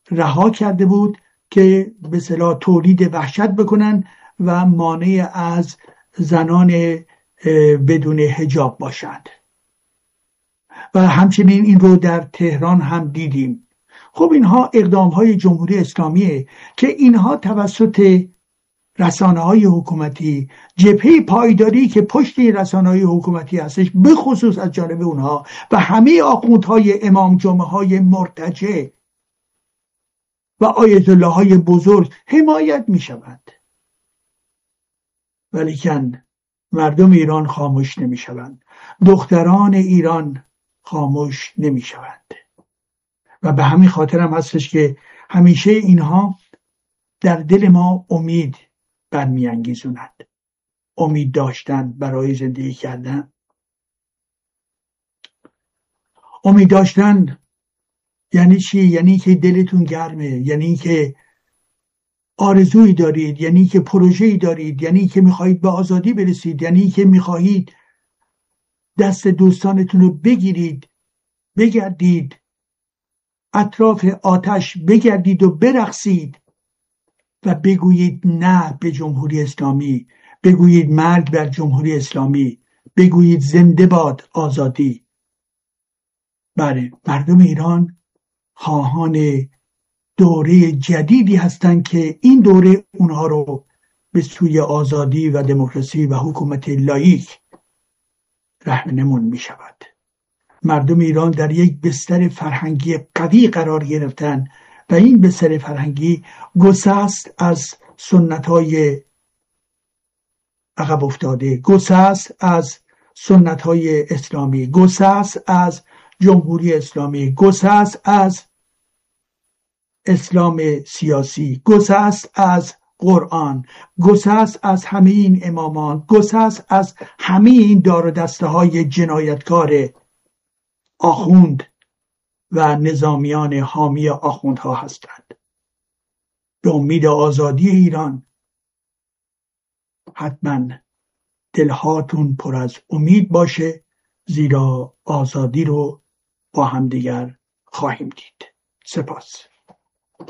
رها کرده بود که به اصطلاح تولید وحشت بکنن و مانع از زنان بدون حجاب باشند. و همچنین این رو در تهران هم دیدیم. خب اینها اقدام‌های جمهوری اسلامیه که اینها توسط رسانه‌های حکومتی، جبهه پایداری که پشت این رسانه‌های حکومتی هستش، به خصوص از جانب اونها و همه آخوندهای امام جمعه‌های مرتجع و آیت الله های بزرگ حمایت می شوند. ولیکن مردم ایران خاموش نمی شوند. دختران ایران خاموش نمی شوند. و به همین خاطر هم هستش که همیشه اینها در دل ما امید برمی انگیزوند. امید داشتن برای زندگی کردن. امید داشتن یعنی چی؟ یعنی که دلتون گرمه، یعنی که آرزویی دارید، یعنی که پروژه‌ای دارید، یعنی که میخواهید به آزادی برسید، یعنی که میخواهید دست دوستانتون رو بگیرید، بگردید اطراف آتش، بگردید و برقصید و بگویید نه به جمهوری اسلامی، بگویید مرگ بر جمهوری اسلامی، بگویید زنده باد آزادی. بله، مردم ایران خواهان دوره جدیدی هستند که این دوره اونها رو به سوی آزادی و دموکراسی و حکومت لاییک رهنمون می شود. مردم ایران در یک بستر فرهنگی قوی قرار گرفتن و این بستر فرهنگی گسست از سنت‌های عقب افتاده، گسست از سنت‌های اسلامی، گسست از جمهوری اسلامی، گسست از اسلام سیاسی، گسست از قرآن، گسست از همه این امامان، گسست از همه این دار و دسته های جنایتکار آخوند و نظامیان حامی آخوندها هستند. به امید آزادی ایران حتما دلهاتون پر از امید باشه، زیرا آزادی رو با همدیگر خواهیم دید. سپاس.